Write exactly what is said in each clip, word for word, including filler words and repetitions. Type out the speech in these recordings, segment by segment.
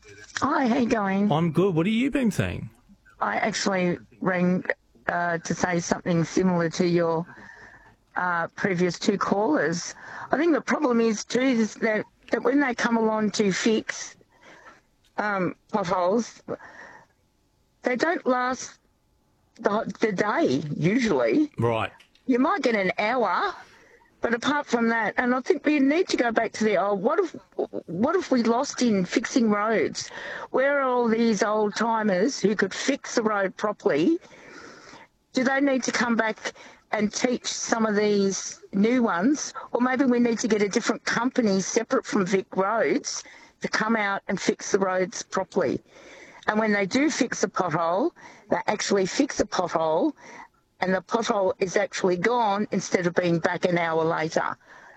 Hi, how you going? I'm good. What have you been saying? I actually rang uh, to say something similar to your uh, previous two callers. I think the problem is too is that, that when they come along to fix um, potholes, they don't last the, the day usually. Right. You might get an hour, but apart from that, and I think we need to go back to the old, what if what if we lost in fixing roads? Where are all these old timers who could fix the road properly? Do they need to come back and teach some of these new ones? Or maybe we need to get a different company separate from Vic Roads to come out and fix the roads properly. And when they do fix a pothole, they actually fix a pothole and the pothole is actually gone instead of being back an hour later.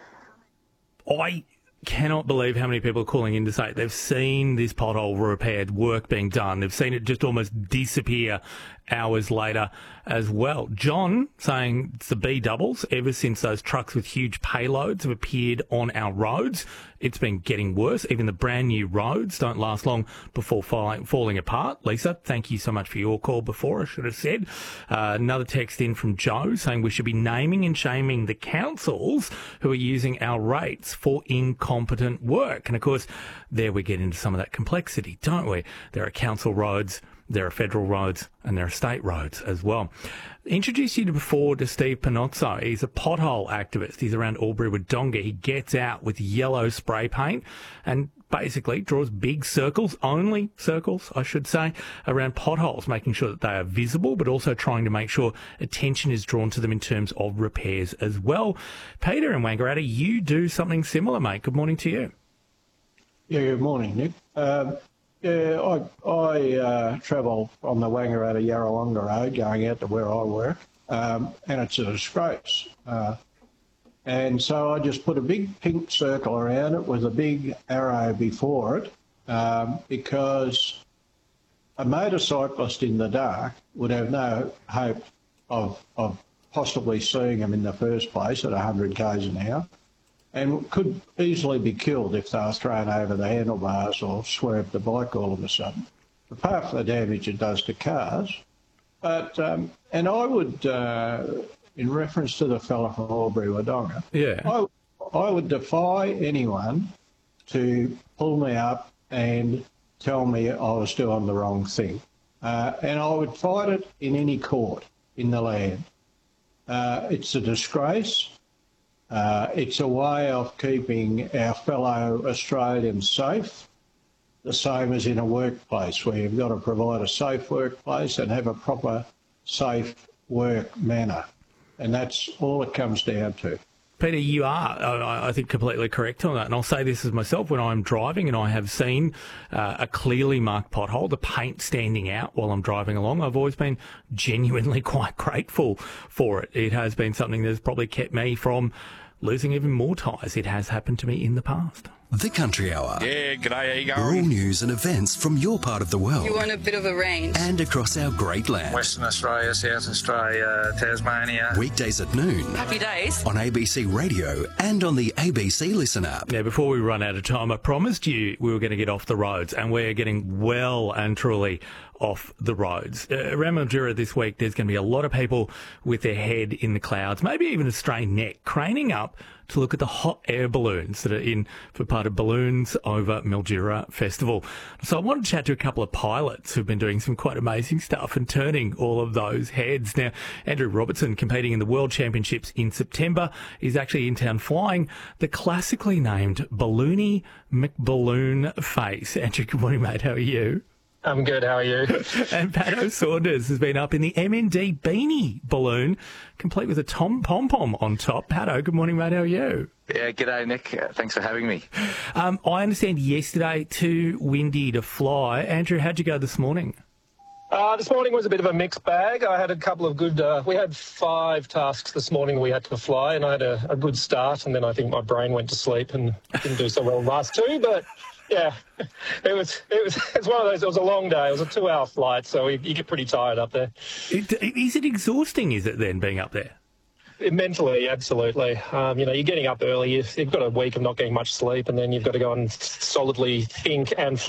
I cannot believe how many people are calling in to say they've seen this pothole repaired, work being done. They've seen it just almost disappear hours later as well. John saying it's the B doubles. Ever since those trucks with huge payloads have appeared on our roads, it's been getting worse. Even the brand new roads don't last long before falling, falling apart. Lisa, thank you so much for your call before, I should have said. Uh, another text in from Joe saying we should be naming and shaming the councils who are using our rates for incompetent work. And of course, there we get into some of that complexity, don't we? There are council roads, there are federal roads, and there are state roads as well. Introduced you before to Steve Panozzo. He's a pothole activist. He's around Albury-Wodonga. He gets out with yellow spray paint and basically draws big circles, only circles, I should say, around potholes, making sure that they are visible, but also trying to make sure attention is drawn to them in terms of repairs as well. Peter in Wangaratta, you do something similar, mate. Good morning to you. Yeah, good morning, Nick. Um, yeah, I, I uh, travel on the Wangaratta-Yarrawonga Road going out to where I work, um, and it's a disgrace. Uh, and so I just put a big pink circle around it with a big arrow before it, um, because a motorcyclist in the dark would have no hope of, of possibly seeing them in the first place at one hundred k's an hour. And could easily be killed if they were thrown over the handlebars or swerved the bike all of a sudden, apart from the damage it does to cars. But, um, and I would, uh, in reference to the fella from Albury-Wodonga, yeah. I, I would defy anyone to pull me up and tell me I was doing the wrong thing. Uh, and I would fight it in any court in the land. Uh, it's a disgrace. Uh, it's a way of keeping our fellow Australians safe, the same as in a workplace where you've got to provide a safe workplace and have a proper, safe work manner. And that's all it comes down to. Peter, you are, I think, completely correct on that. And I'll say this as myself, when I'm driving and I have seen uh, a clearly marked pothole, the paint standing out while I'm driving along, I've always been genuinely quite grateful for it. It has been something that's probably kept me from losing even more tyres. It has happened to me in the past. The Country Hour. Yeah, g'day, how you All going? news and events from your part of the world. You want a bit of a range. And across our great land. Western Australia, South Australia, Tasmania. Weekdays at noon. Happy days. On A B C Radio and on the A B C Listen app. Now, before we run out of time, I promised you we were going to get off the roads, and we're getting well and truly off the roads. Uh, around Mildura this week, there's going to be a lot of people with their head in the clouds, maybe even a strained neck, craning up to look at the hot air balloons that are in for part of Balloons Over Mildura Festival. So I wanted to chat to a couple of pilots who've been doing some quite amazing stuff and turning all of those heads. Now, Andrew Robertson, competing in the World Championships in September, is actually in town flying the classically named Balloony McBalloon Face. Andrew, good morning, mate. How are you? I'm good, how are you? And Pato Saunders has been up in the M N D Beanie balloon, complete with a Tom Pom-Pom on top. Pato, good morning, mate. How are you? Yeah, g'day, Nick. Uh, thanks for having me. Um, I understand yesterday too windy to fly. Andrew, how'd you go this morning? Uh, this morning was a bit of a mixed bag. I had a couple of good... Uh, we had five tasks this morning we had to fly, and I had a, a good start, and then I think my brain went to sleep and didn't do so well last two, but... Yeah, it was, it was, it's one of those, it was a long day. It was a two hour flight, so you, you get pretty tired up there. It, is it exhausting, is it then, being up there? It, mentally, absolutely. Um, you know, you're getting up early, you've, you've got a week of not getting much sleep, and then you've got to go and solidly think and